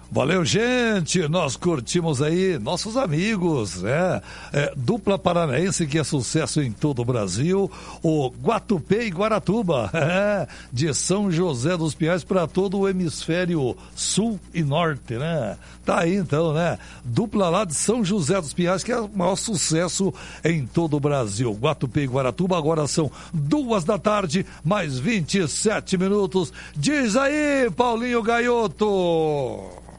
Valeu, gente, nós curtimos aí nossos amigos, né? Dupla paranaense que é sucesso em todo o Brasil, o Guatupê e Guaratuba, de São José dos Pinhais para todo o hemisfério sul e norte, né? Tá aí então, né? Dupla lá de São José dos Pinhais, que é o maior sucesso em todo o Brasil. Guatupê e Guaratuba, agora são 2h, mais 27 minutos. Diz aí, Paulinho Gaioto!